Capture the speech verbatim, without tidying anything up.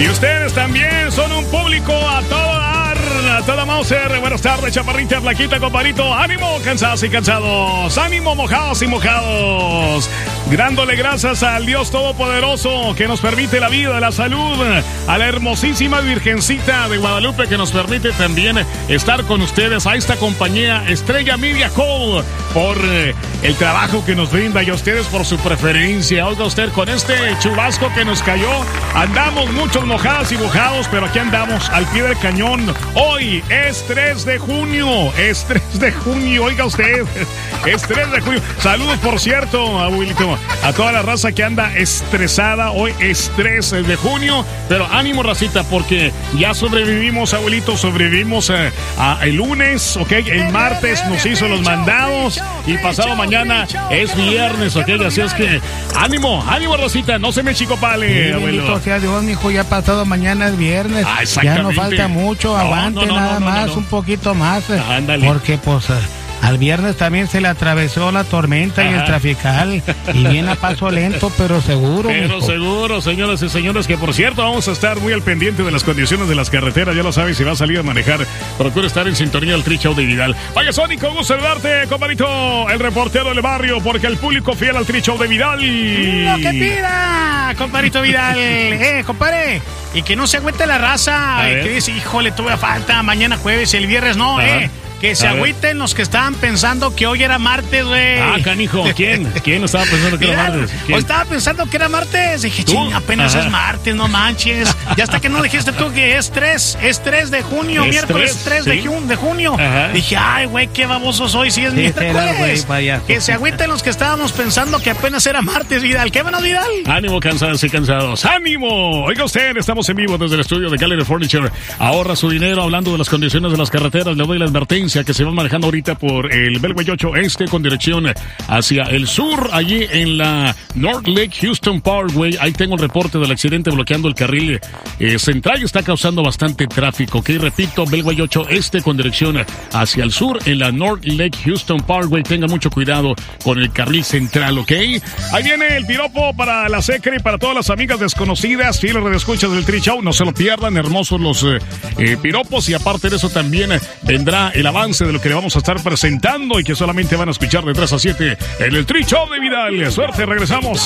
Y ustedes también son un público a todo dar, a toda Mauser. Buenas tardes, chaparrita, flaquita, compadrito. Ánimo, cansados y cansados. Ánimo, mojados y mojados. Dándole gracias al Dios Todopoderoso que nos permite la vida, la salud. A la hermosísima Virgencita de Guadalupe que nos permite también estar con ustedes. A esta compañía Estrella Media Call por eh, el trabajo que nos brinda y a ustedes por su preferencia. Oiga usted, con este chubasco que nos cayó, andamos muchos mojados y mojados, pero aquí andamos al pie del cañón. Hoy es tres de junio, es tres de junio, oiga usted, es tres de junio. Saludos, por cierto, abuelito, a toda la raza que anda estresada. Hoy es tres de junio, pero ánimo, racita, porque ya sobrevivimos, abuelito, sobrevivimos eh, a el lunes, ok, el martes nos hizo los mandados y pasado mañana es viernes, ok, así es que ánimo, ánimo, racita, no se me chicopale, sí, abuelo. Bendito sea Dios, mijo, ya pasado mañana es viernes, ah, ya no falta mucho, aguante no, no, no, nada no, no, más, no, no. un poquito más, eh, ándale. Porque pues... al viernes también se le atravesó la tormenta. Ajá. Y el trafical. Y viene a paso lento, pero seguro. Pero mijo. seguro, señoras y señores, que por cierto vamos a estar muy al pendiente de las condiciones de las carreteras. Ya lo sabes, si va a salir a manejar, procura estar en sintonía del Tri-Show de Vidal. Vaya, Sónico, gusto saludarte, compadrito, el reportero del barrio, porque el público fiel al Tri-Show de Vidal. Lo que pida, compadrito Vidal. Eh, compadre. Y que no se agüite la raza. Que dice, híjole, tuve falta mañana jueves, el viernes no, Ajá. eh. Que se agüiten los que estaban pensando que hoy era martes, güey. Ah, canijo, ¿quién? ¿Quién estaba pensando que era martes? ¿Quién? Hoy estaba pensando que era martes. Dije, ching, apenas Ajá. es martes, no manches. Ya hasta que no dijiste tú que es tres, es tres de junio, ¿Es miércoles tres, tres ¿sí? de, de junio. Ajá. Dije, ay, güey, qué baboso soy, si es sí, miércoles. Wey, que se agüiten los que estábamos pensando que apenas era martes, Vidal. ¿Qué bueno, Vidal? Ánimo, cansados y cansados. ¡Ánimo! Oiga usted, estamos en vivo desde el estudio de Gallery Furniture. Ahorra su dinero hablando de las condiciones de las carreteras. Le doy la advertencia que se va manejando ahorita por el Beltway ocho Este con dirección hacia el sur, allí en la North Lake Houston Parkway. Ahí tengo el reporte del accidente bloqueando el carril eh, central y está causando bastante tráfico. Ok, repito, Beltway ocho Este con dirección hacia el sur en la North Lake Houston Parkway. Tenga mucho cuidado con el carril central, ok. Ahí viene el piropo para la Secre y para todas las amigas desconocidas, fieles redescuchas del Tri-Show. No se lo pierdan, hermosos los eh, eh, piropos, y aparte de eso también eh, vendrá el avance de lo que le vamos a estar presentando y que solamente van a escuchar de tres a siete en el Tri-Show de Vidal. Suerte, regresamos.